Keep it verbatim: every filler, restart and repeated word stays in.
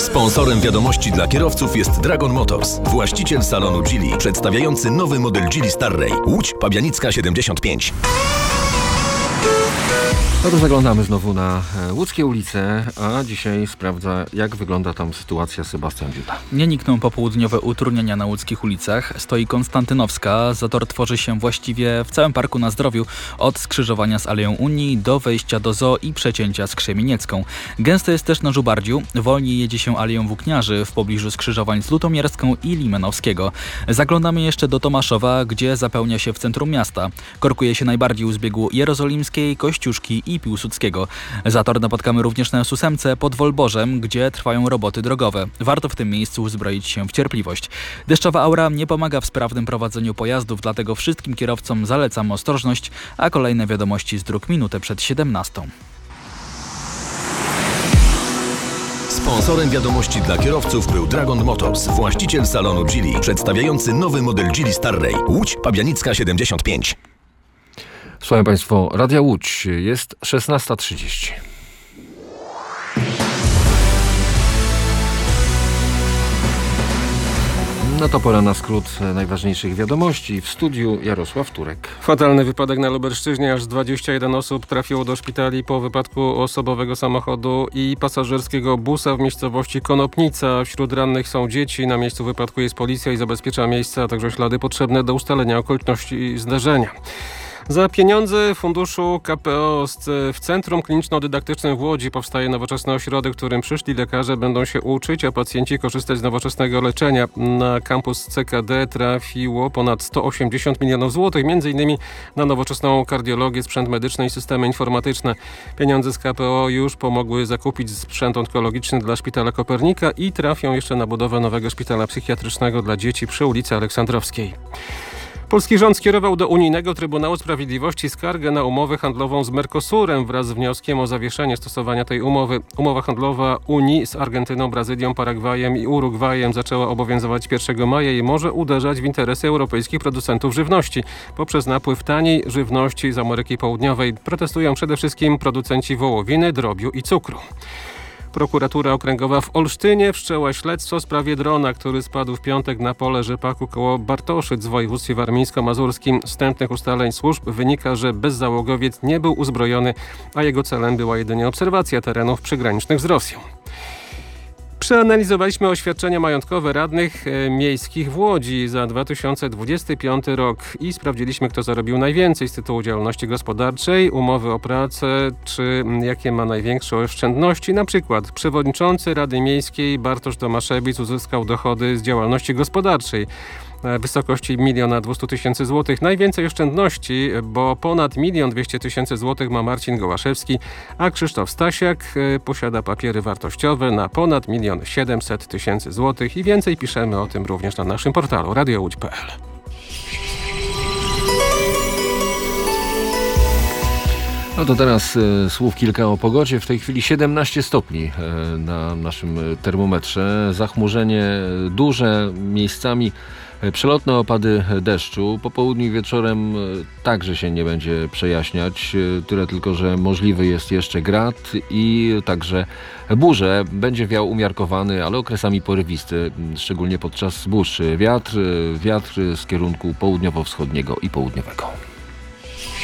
Sponsorem wiadomości dla kierowców jest Dragon Motors, właściciel salonu Geely, przedstawiający nowy model Geely Starray. Łódź Pabianicka siedemdziesiąt pięć. No to zaglądamy znowu na łódzkie ulice, a dzisiaj sprawdza, jak wygląda tam sytuacja Sebastian Dziuda. Nie nikną popołudniowe utrudnienia na łódzkich ulicach. Stoi Konstantynowska. Zator tworzy się właściwie w całym Parku na Zdrowiu, od skrzyżowania z Aleją Unii do wejścia do Zoo i przecięcia z Krzemieniecką. Gęsto jest też na Żubardziu. Wolniej jedzie się Aleją Włókniarzy w pobliżu skrzyżowań z Lutomierską i Limenowskiego. Zaglądamy jeszcze do Tomaszowa, gdzie zapełnia się w centrum miasta. Korkuje się najbardziej u zbiegu Jerozolimskiej, Kościuszki i Piłsudskiego. Zator napotkamy również na S ósemce pod Wolborzem, gdzie trwają roboty drogowe. Warto w tym miejscu uzbroić się w cierpliwość. Deszczowa aura nie pomaga w sprawnym prowadzeniu pojazdów, dlatego wszystkim kierowcom zalecam ostrożność, a kolejne wiadomości z dróg minutę przed siedemnastą. Sponsorem wiadomości dla kierowców był Dragon Motors, właściciel salonu Geely, przedstawiający nowy model Geely Starray. Łódź Pabianicka siedemdziesiąt pięć. Słuchaj Państwo, Radia Łódź, jest szesnasta trzydzieści. No to pora na skrót najważniejszych wiadomości. W studiu Jarosław Turek. Fatalny wypadek na Lubelszczyźnie. Aż dwadzieścia jeden osób trafiło do szpitali po wypadku osobowego samochodu i pasażerskiego busa w miejscowości Konopnica. Wśród rannych są dzieci. Na miejscu wypadku jest policja i zabezpiecza miejsce, a także ślady potrzebne do ustalenia okoliczności zdarzenia. Za pieniądze funduszu K P O w Centrum Kliniczno-Dydaktycznym w Łodzi powstaje nowoczesny ośrodek, w którym przyszli lekarze będą się uczyć, a pacjenci korzystać z nowoczesnego leczenia. Na kampus C K D trafiło ponad sto osiemdziesiąt milionów złotych, między innymi na nowoczesną kardiologię, sprzęt medyczny i systemy informatyczne. Pieniądze z K P O już pomogły zakupić sprzęt onkologiczny dla Szpitala Kopernika i trafią jeszcze na budowę nowego szpitala psychiatrycznego dla dzieci przy ulicy Aleksandrowskiej. Polski rząd skierował do Unijnego Trybunału Sprawiedliwości skargę na umowę handlową z Mercosurem wraz z wnioskiem o zawieszenie stosowania tej umowy. Umowa handlowa Unii z Argentyną, Brazylią, Paragwajem i Urugwajem zaczęła obowiązywać pierwszego maja i może uderzać w interesy europejskich producentów żywności poprzez napływ taniej żywności z Ameryki Południowej. Protestują przede wszystkim producenci wołowiny, drobiu i cukru. Prokuratura Okręgowa w Olsztynie wszczęła śledztwo w sprawie drona, który spadł w piątek na pole rzepaku koło Bartoszyc w województwie warmińsko-mazurskim. Z wstępnych ustaleń służb wynika, że bezzałogowiec nie był uzbrojony, a jego celem była jedynie obserwacja terenów przygranicznych z Rosją. Przeanalizowaliśmy oświadczenia majątkowe radnych e, miejskich w Łodzi za dwa tysiące dwudziesty piąty rok i sprawdziliśmy, kto zarobił najwięcej z tytułu działalności gospodarczej, umowy o pracę, czy jakie ma największe oszczędności. Na przykład przewodniczący Rady Miejskiej Bartosz Tomaszewicz uzyskał dochody z działalności gospodarczej w wysokości miliona dwieście tysięcy złotych. Najwięcej oszczędności, bo ponad milion dwieście tysięcy złotych ma Marcin Gołaszewski, a Krzysztof Stasiak posiada papiery wartościowe na ponad milion siedemset tysięcy złotych i więcej piszemy o tym również na naszym portalu radio łódź kropka p l. No to teraz e, słów kilka o pogodzie. W tej chwili siedemnaście stopni e, na naszym termometrze. Zachmurzenie duże, miejscami e, przelotne opady deszczu. Po południu i wieczorem e, także się nie będzie przejaśniać. E, tyle tylko, że możliwy jest jeszcze grad i także burze. Będzie wiał umiarkowany, ale okresami porywisty, szczególnie podczas burz. Wiatr, wiatr z kierunku południowo-wschodniego i południowego.